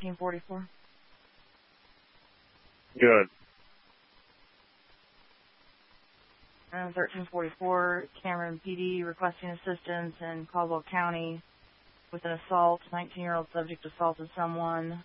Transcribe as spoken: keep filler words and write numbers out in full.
thirteen forty-four? Good. And thirteen forty-four, Cameron P D requesting assistance in Caldwell County with an assault. nineteen-year-old subject assaulted someone.